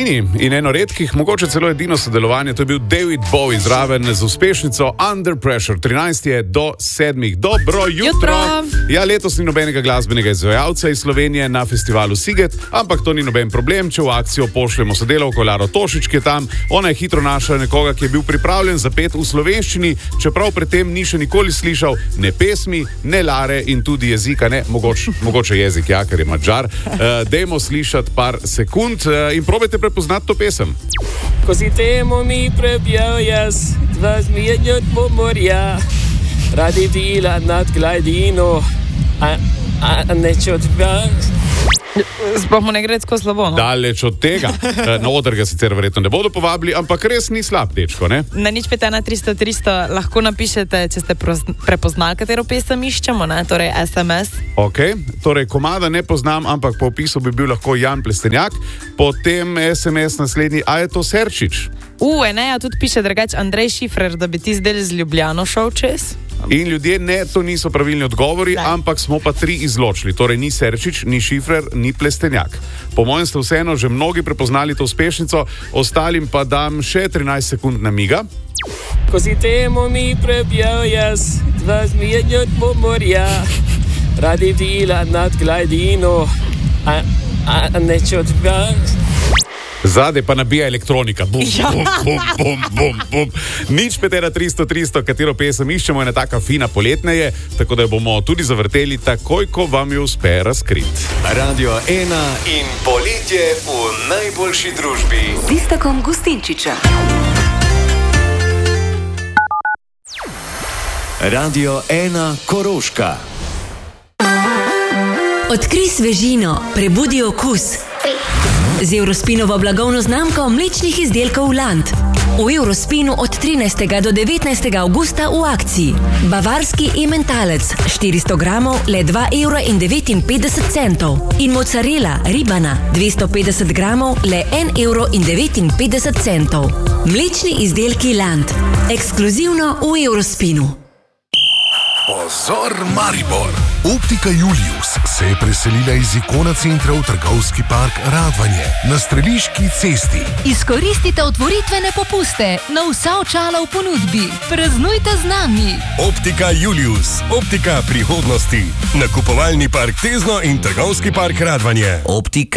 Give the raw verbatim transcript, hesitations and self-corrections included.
edini in eno redkih, mogoče celo edino sodelovanje, to je bil David Bowie zraven z uspešnico Under Pressure. trinajst je do sedmih. Dobro jutro! Jutro. Ja, letos ni nobenega glasbenega izvajalca iz Slovenije na festivalu Siget, ampak to ni noben problem, če v akcijo pošljemo sodelavko Laro Tošič, ki je tam. Ona je hitro našla nekoga, ki je bil pripravljen za pet v slovenščini, čeprav pred tem ni še nikoli slišal ne pesmi, ne Lare in tudi jezika, ne, mogoče, mogoče jezik, ja, ker je Madžar. Uh, dejmo slišati par sekund uh, in probajte prepoznati to pesem. Ko si temu mi prebjel jaz, dva zmijenja od morja, radi bila nad gladino, a, a neč od vas. Sploh mu ne gre tako slabo, no? Daleč od tega. Na oder ga sicer verjetno ne bodo povabili, ampak res ni slab, dečko, ne? Na nič pet ena tristo tristo lahko napišete, če ste prepoznali, katero pesem iščemo, ne? Torej es em es. Ok, torej komada ne poznam, ampak po opisu bi bil lahko Jan Plestenjak, potem es em es naslednji, a je to Serčič? U, ne, a tudi piše drugač Andrej Šifrer, da bi ti zdaj z Ljubljano šel čez. In ljudje, ne, to niso pravilni odgovori, Ne. ampak smo pa tri izločili. Torej ni Serčič, ni Šifrer, ni Plestenjak. Po mojem ste vseeno že mnogi prepoznali to uspešnico, ostalim pa dam še trinajst sekund namiga. Ko si temu mi prebjel jaz, dva zmijenja od morja, radi bila nad gladino, a, a neč od vas. Zadaj pa nabija elektronika. Bum, Ja. bum, bum, bum, bum, bum. Nič pet ena tristo tristo, katero pesem iščemo, je ena taka fina poletna je, tako da jo bomo tudi zavrteli takoj, ko vam jo uspe razkriti. Radio ena in poletje v najboljši družbi. Z Istokom Gustinčičem. Radio ena Koroška. Odkrij svežino, prebudi okus. Z Eurospinovo blagovno znamko mlečnih izdelkov Land. V Eurospinu od trinajstega do devetnajstega avgusta v akciji. Bavarski ementalec štiristo gramov le dva evra in devetinpetdeset centov. In mozzarella ribana dvesto petdeset gramov le en evro in devetinpetdeset centov. Mlečni izdelki Land. Ekskluzivno v Eurospinu. Pozor Maribor! Optika Julius se je preselila iz Ikona centra v trgovski park Radvanje na Streliški cesti. Izkoristite otvoritvene popuste na vsa očala v ponudbi. Praznujte z nami. Optika Julius, optika prihodnosti. Nakupovalni park Tezno in trgovski park Radvanje. Optika.